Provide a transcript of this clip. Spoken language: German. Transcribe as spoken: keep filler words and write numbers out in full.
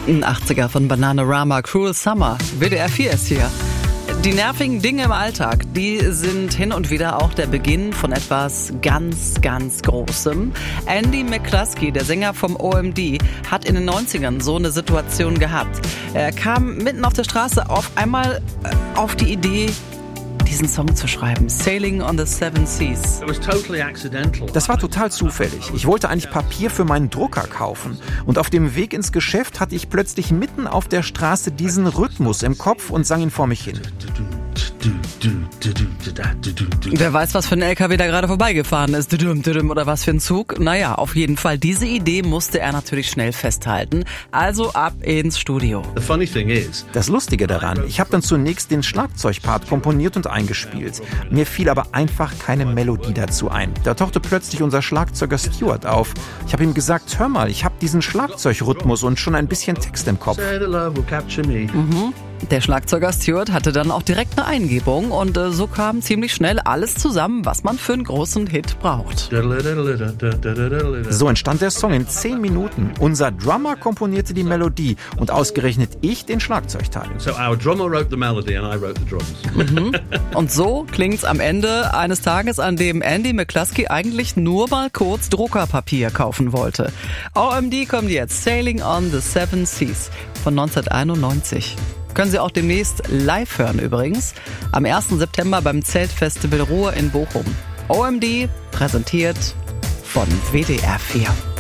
Ein achtziger von Bananarama, Cruel Summer. W D R vier ist hier. Die nervigen Dinge im Alltag, die sind hin und wieder auch der Beginn von etwas ganz, ganz Großem. Andy McCluskey, der Sänger vom O M D, hat in den neunzigern so eine Situation gehabt. Er kam mitten auf der Straße auf einmal auf die Idee, diesen Song zu schreiben, Sailing on the Seven Seas. Das war total zufällig. Ich wollte eigentlich Papier für meinen Drucker kaufen. Und auf dem Weg ins Geschäft hatte ich plötzlich mitten auf der Straße diesen Rhythmus im Kopf und sang ihn vor mich hin. Wer weiß, was für ein L K W da gerade vorbeigefahren ist, oder was für ein Zug. Naja, auf jeden Fall, diese Idee musste er natürlich schnell festhalten. Also ab ins Studio. Das Lustige daran, ich habe dann zunächst den Schlagzeugpart komponiert und eingespielt. Mir fiel aber einfach keine Melodie dazu ein. Da tauchte plötzlich unser Schlagzeuger Stuart auf. Ich habe ihm gesagt, hör mal, ich habe diesen Schlagzeugrhythmus und schon ein bisschen Text im Kopf. Mhm. Der Schlagzeuger Stuart hatte dann auch direkt eine Eingebung und äh, so kam ziemlich schnell alles zusammen, was man für einen großen Hit braucht. So entstand der Song in zehn Minuten. Unser Drummer komponierte die Melodie und ausgerechnet ich den Schlagzeugteil. So our drummer wrote the melody and I wrote the drums. Mhm. Und so klingt's am Ende eines Tages, an dem Andy McCluskey eigentlich nur mal kurz Druckerpapier kaufen wollte. O M D kommt jetzt, Sailing on the Seven Seas von neunzehnhunderteinundneunzig. Können Sie auch demnächst live hören übrigens. Am ersten September beim Zeltfestival Ruhr in Bochum. O M D präsentiert von W D R vier.